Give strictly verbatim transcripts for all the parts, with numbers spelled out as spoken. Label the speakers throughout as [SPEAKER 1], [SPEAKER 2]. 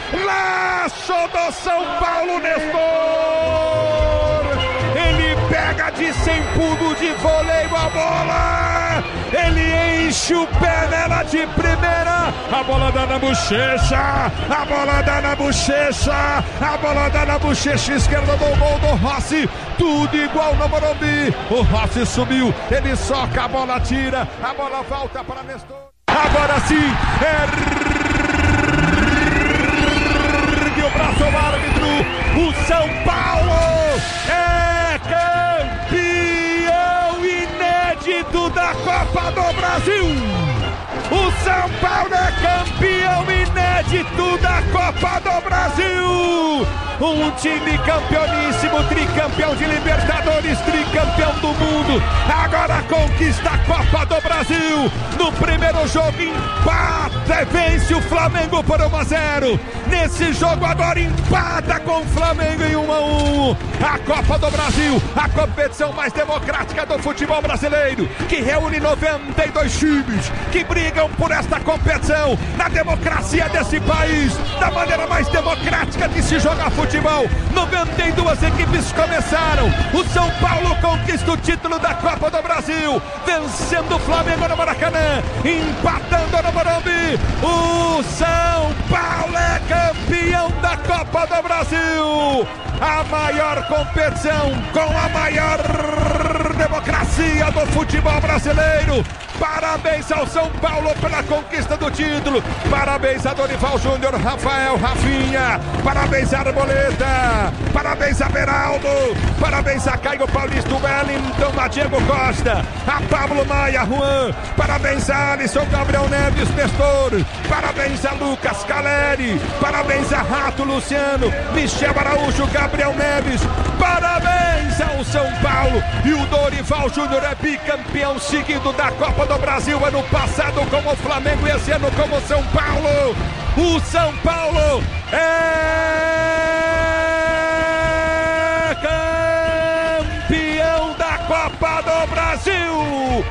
[SPEAKER 1] Laço do São Paulo, Nestor! Ele pega de cem pulo de voleio a bola, ele enche o pé nela de primeira, a bola dá na bochecha, a bola dá na bochecha, a bola dá na bochecha esquerda do gol do Rossi, tudo igual no Morumbi, o Rossi subiu, ele soca, a bola tira, a bola volta para Nestor, agora sim, ergue o braço ao árbitro, o São Paulo é campeão inédito da Copa do Brasil. O São Paulo é campeão inédito da Copa do Brasil. Um time campeoníssimo, tricampeão de Libertadores, tricampeão do mundo. Agora conquista a Copa do Brasil. No primeiro jogo empata, vence o Flamengo por um a zero. Nesse jogo agora empata com o Flamengo em um a um. A Copa do Brasil, a competição mais democrática do futebol brasileiro, que reúne noventa e dois times que brigam por esta competição, na democracia desse país, da maneira mais democrática de se jogar futebol. noventa e duas equipes começaram, o São Paulo conquista o título da Copa do Brasil, vencendo o Flamengo no Maracanã, empatando no Morumbi. O São Paulo é campeão da Copa do Brasil, a maior competição com a maior democracia do futebol brasileiro. Parabéns ao São Paulo pela conquista do título. Parabéns a Dorival Júnior, Rafael, Rafinha. Parabéns a Arboleda. Parabéns a Beraldo. Parabéns a Caio Paulista, Wellington, a Diego Costa, a Pablo Maia, Juan. Parabéns a Alisson, Gabriel Neves, Nestor. Parabéns a Lucas Caleri. Parabéns a Rato, Luciano, Michel Araújo, Gabriel Neves. Parabéns ao São Paulo. E o Dorival Júnior é bicampeão seguido da Copa do Brasil, ano passado como o Flamengo e esse ano como o São Paulo. O São Paulo é campeão da Copa do Brasil.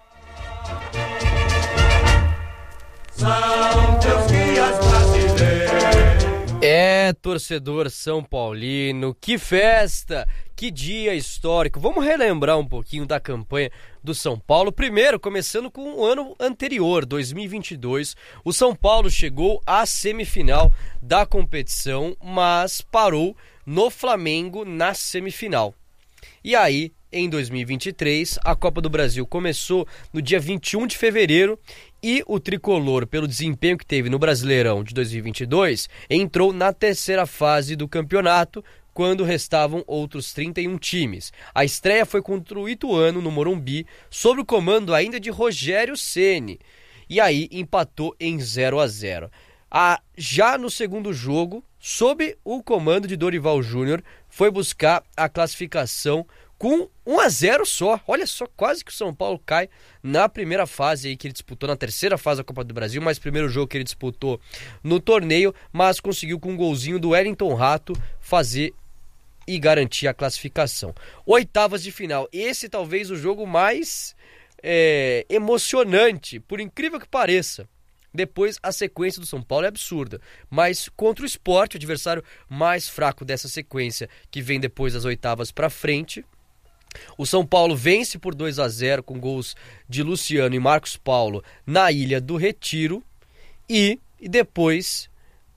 [SPEAKER 2] São teus guias brasileiros.
[SPEAKER 3] É, torcedor São Paulino, que festa, que dia histórico. Vamos relembrar um pouquinho da campanha do São Paulo. Primeiro, começando com o ano anterior, dois mil e vinte e dois, o São Paulo chegou à semifinal da competição, mas parou no Flamengo na semifinal. E aí, em dois mil e vinte e três, a Copa do Brasil começou no dia vinte e um de fevereiro e o tricolor, pelo desempenho que teve no Brasileirão de dois mil e vinte e dois, entrou na terceira fase do campeonato, quando restavam outros trinta e um times. A estreia foi contra o Ituano, no Morumbi, sob o comando ainda de Rogério Ceni, e aí empatou em zero a zero. Ah, já no segundo jogo, sob o comando de Dorival Júnior, foi buscar a classificação com um a zero só. Olha só, quase que o São Paulo cai na primeira fase aí que ele disputou, na terceira fase da Copa do Brasil, mas primeiro jogo que ele disputou no torneio, mas conseguiu com um golzinho do Wellington Rato fazer e garantir a classificação. Oitavas de final, esse talvez o jogo mais é, emocionante, por incrível que pareça. Depois a sequência do São Paulo é absurda, mas contra o Sport, o adversário mais fraco dessa sequência que vem depois das oitavas para frente, o São Paulo vence por dois a zero com gols de Luciano e Marcos Paulo na Ilha do Retiro, e, e depois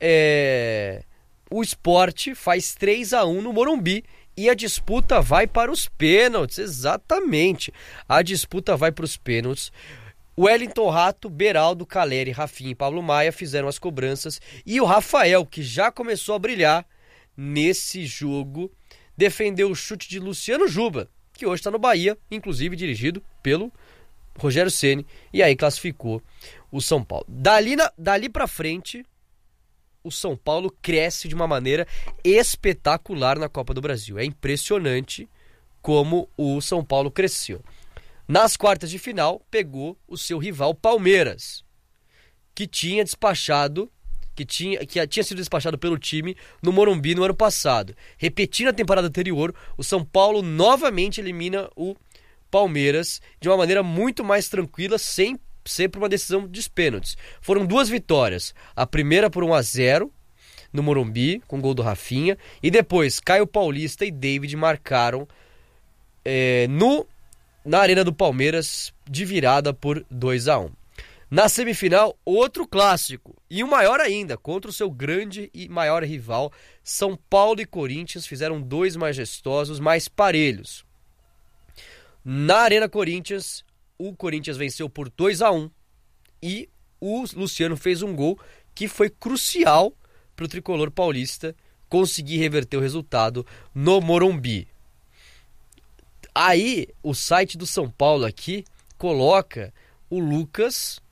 [SPEAKER 3] é, o Sport faz três a um no Morumbi e a disputa vai para os pênaltis. Exatamente, a disputa vai para os pênaltis. Wellington Rato, Beraldo, Caleri, Rafinha e Pablo Maia fizeram as cobranças, e o Rafael, que já começou a brilhar nesse jogo, defendeu o chute de Luciano Juba, que hoje está no Bahia, inclusive dirigido pelo Rogério Ceni, e aí classificou o São Paulo. Dali, na, dali para frente, o São Paulo cresce de uma maneira espetacular na Copa do Brasil. É impressionante como o São Paulo cresceu. Nas quartas de final, pegou o seu rival Palmeiras, que tinha despachado, que tinha, que tinha sido despachado pelo time no Morumbi no ano passado. Repetindo a temporada anterior, o São Paulo novamente elimina o Palmeiras de uma maneira muito mais tranquila, sem ser por uma decisão de pênaltis. Foram duas vitórias. A primeira por um a zero no Morumbi, com gol do Rafinha, e depois Caio Paulista e David marcaram é, no, na Arena do Palmeiras de virada por dois a um. Na semifinal, outro clássico, e o maior ainda, contra o seu grande e maior rival, São Paulo e Corinthians fizeram dois majestosos, mais parelhos. Na Arena Corinthians, o Corinthians venceu por dois a um, e o Luciano fez um gol que foi crucial para o tricolor paulista conseguir reverter o resultado no Morumbi. Aí, o site do São Paulo aqui coloca o Lucas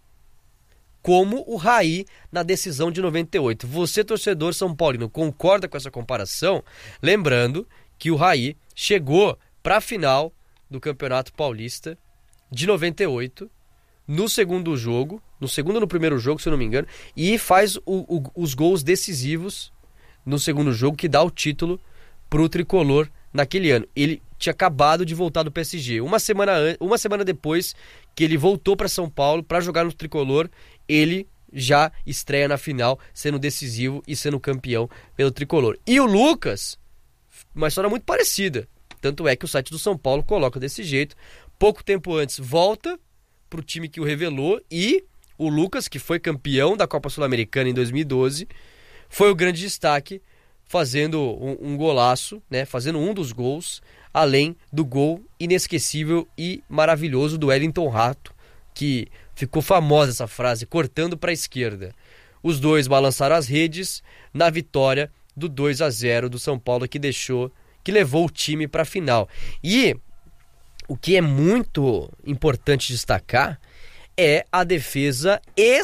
[SPEAKER 3] como o Raí na decisão de noventa e oito. Você, torcedor são paulino, concorda com essa comparação? Lembrando que o Raí chegou para a final do Campeonato Paulista de noventa e oito, no segundo jogo, no segundo ou no primeiro jogo, se eu não me engano, e faz o, o, os gols decisivos no segundo jogo, que dá o título pro tricolor naquele ano. Ele tinha acabado de voltar do P S G. Uma semana, uma semana depois que ele voltou para São Paulo para jogar no tricolor, ele já estreia na final, sendo decisivo e sendo campeão pelo tricolor. E o Lucas, uma história muito parecida. Tanto é que o site do São Paulo coloca desse jeito. Pouco tempo antes, volta para o time que o revelou, e o Lucas, que foi campeão da Copa Sul-Americana em dois mil e doze, foi o grande destaque, fazendo um, um golaço, né, fazendo um dos gols, além do gol inesquecível e maravilhoso do Wellington Rato, que ficou famosa essa frase, cortando para a esquerda. Os dois balançaram as redes na vitória do dois a zero do São Paulo, que deixou, que levou o time para a final. E o que é muito importante destacar é a defesa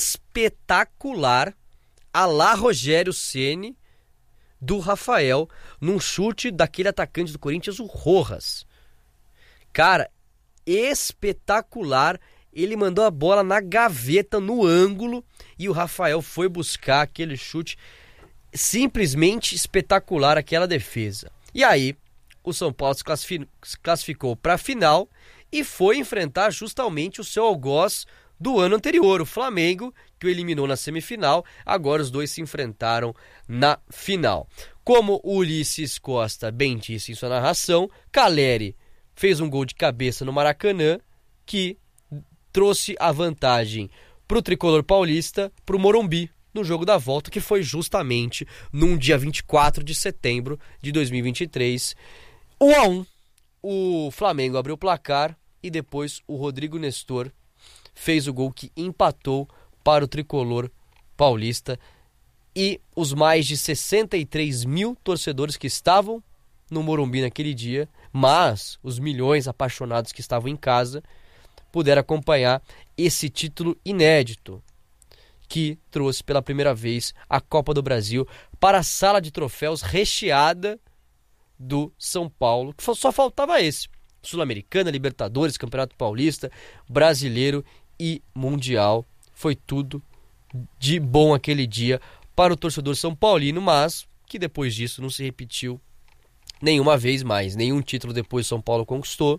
[SPEAKER 3] espetacular à la Rogério Ceni do Rafael, num chute daquele atacante do Corinthians, o Rojas. Cara, espetacular. Ele mandou a bola na gaveta, no ângulo, e o Rafael foi buscar aquele chute. Simplesmente espetacular aquela defesa. E aí, o São Paulo se classificou para a final e foi enfrentar justamente o seu algoz do ano anterior, o Flamengo, que o eliminou na semifinal. Agora os dois se enfrentaram na final. Como o Ulisses Costa bem disse em sua narração, Caleri fez um gol de cabeça no Maracanã que trouxe a vantagem para o tricolor paulista, para o Morumbi, no jogo da volta, que foi justamente num dia vinte e quatro de setembro de dois mil e vinte e três. um a um, o Flamengo abriu o placar e depois o Rodrigo Nestor fez o gol que empatou para o tricolor paulista, e os mais de sessenta e três mil torcedores que estavam no Morumbi naquele dia, mas os milhões apaixonados que estavam em casa, puderam acompanhar esse título inédito que trouxe pela primeira vez a Copa do Brasil para a sala de troféus recheada do São Paulo, que só faltava esse: Sul-Americana, Libertadores, Campeonato Paulista, Brasileiro e Mundial. Foi tudo de bom aquele dia para o torcedor são paulino, mas que depois disso não se repetiu nenhuma vez mais. Nenhum título depois São Paulo conquistou,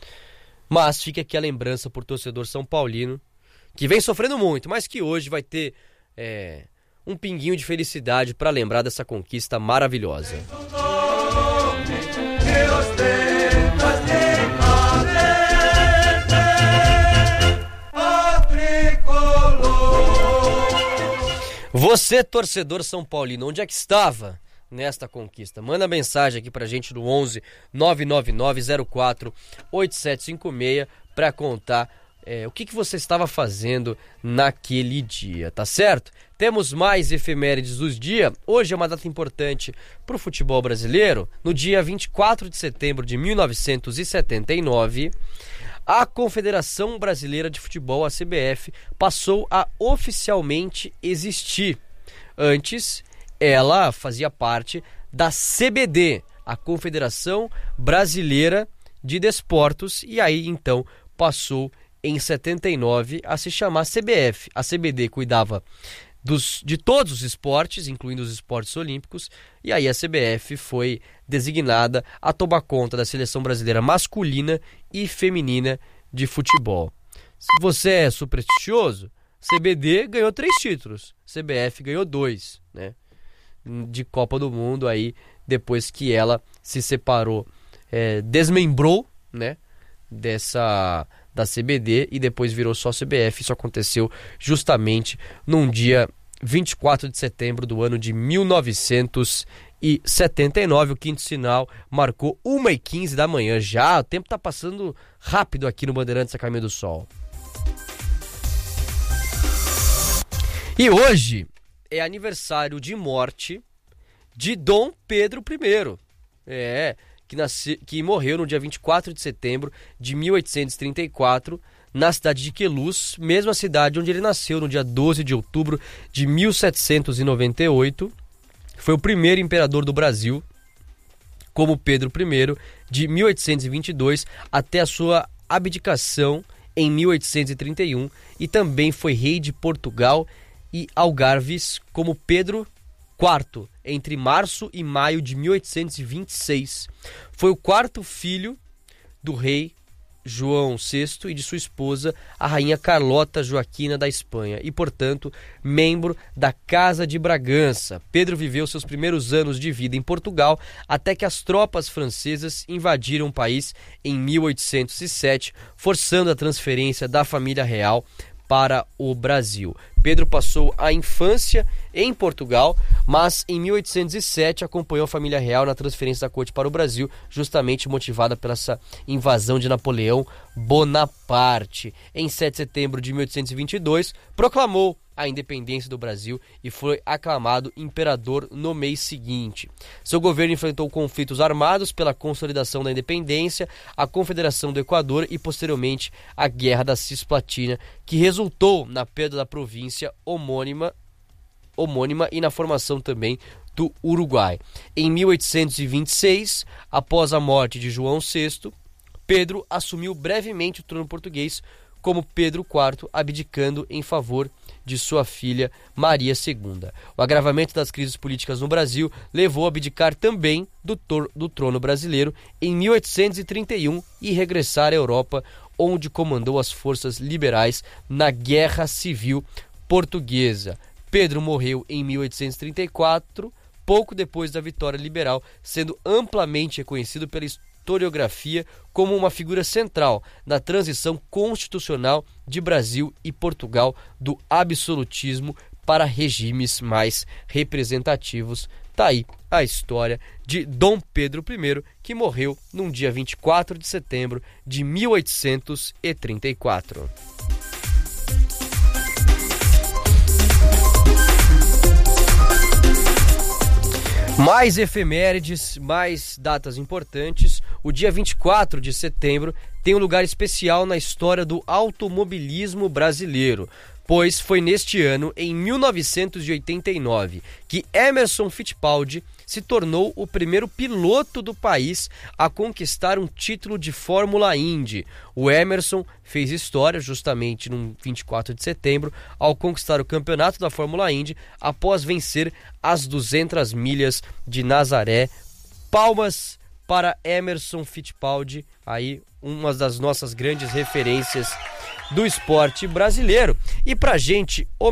[SPEAKER 3] mas fica aqui a lembrança por torcedor são paulino, que vem sofrendo muito, mas que hoje vai ter é, um pinguinho de felicidade para lembrar dessa conquista maravilhosa. Você, torcedor são paulino, onde é que estava nesta conquista? Manda mensagem aqui pra gente no onze nove nove nove zero quatro oito sete cinco seis para contar é, o que, que você estava fazendo naquele dia, tá certo? Temos mais efemérides dos dias. Hoje é uma data importante para o futebol brasileiro. No dia vinte e quatro de setembro de mil novecentos e setenta e nove, a Confederação Brasileira de Futebol, a C B F, passou a oficialmente existir. Antes, ela fazia parte da C B D, a Confederação Brasileira de Desportos, e aí então passou em setenta e nove a se chamar C B F. A C B D cuidava dos, de todos os esportes, incluindo os esportes olímpicos, e aí a C B F foi designada a tomar conta da seleção brasileira masculina e feminina de futebol. Se você é supersticioso, C B D ganhou três títulos, C B F ganhou dois, né? de Copa do Mundo aí, depois que ela se separou, é, desmembrou, né, dessa, da C B D e depois virou só C B F. Isso aconteceu justamente num dia vinte e quatro de setembro do ano de mil novecentos e setenta e nove. O quinto sinal marcou uma e quinze da manhã já. O tempo tá passando rápido aqui no Bandeirantes a Caminho do Sol. E hoje é aniversário de morte de Dom Pedro I. É, que, nasce, que morreu no dia vinte e quatro de setembro de mil oitocentos e trinta e quatro, na cidade de Queluz, mesma cidade onde ele nasceu no dia doze de outubro de mil setecentos e noventa e oito. Foi o primeiro imperador do Brasil, como Pedro I, de mil oitocentos e vinte e dois até a sua abdicação em mil oitocentos e trinta e um, e também foi rei de Portugal e Algarves como Pedro quarto, entre março e maio de mil oitocentos e vinte e seis. Foi o quarto filho do rei João sexto e de sua esposa, a rainha Carlota Joaquina da Espanha, e, portanto, membro da Casa de Bragança. Pedro viveu seus primeiros anos de vida em Portugal até que as tropas francesas invadiram o país em mil oitocentos e sete, forçando a transferência da família real para o Brasil. Pedro passou a infância em Portugal, mas em mil oitocentos e sete acompanhou a família real na transferência da corte para o Brasil, justamente motivada pela essa invasão de Napoleão Bonaparte. Em sete de setembro de mil oitocentos e vinte e dois, proclamou a independência do Brasil e foi aclamado imperador no mês seguinte. Seu governo enfrentou conflitos armados pela consolidação da independência, a Confederação do Equador e, posteriormente, a Guerra da Cisplatina, que resultou na perda da província homônima, homônima e na formação também do Uruguai. Em mil oitocentos e vinte e seis, após a morte de João sexto, Pedro assumiu brevemente o trono português como Pedro quarto, abdicando em favor de sua filha Maria segunda. O agravamento das crises políticas no Brasil levou a abdicar também do, tor- do trono brasileiro em mil oitocentos e trinta e um e regressar à Europa, onde comandou as forças liberais na Guerra Civil Portuguesa. Pedro morreu em mil oitocentos e trinta e quatro, pouco depois da vitória liberal, sendo amplamente reconhecido pela historiografia como uma figura central na transição constitucional de Brasil e Portugal do absolutismo para regimes mais representativos. Tá aí a história de Dom Pedro I, que morreu num dia vinte e quatro de setembro de mil oitocentos e trinta e quatro. Mais efemérides, mais datas importantes. O dia vinte e quatro de setembro tem um lugar especial na história do automobilismo brasileiro, pois foi neste ano, em mil novecentos e oitenta e nove, que Emerson Fittipaldi se tornou o primeiro piloto do país a conquistar um título de Fórmula Indy. O Emerson fez história justamente no vinte e quatro de setembro ao conquistar o campeonato da Fórmula Indy após vencer as duzentas milhas de Nazaré. Palmas para Emerson Fittipaldi, aí uma das nossas grandes referências do esporte brasileiro. E pra gente